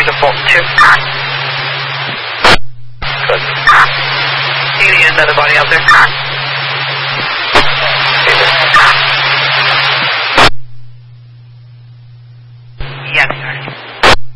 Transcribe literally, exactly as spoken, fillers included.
default two. Good. Do you need another body out there?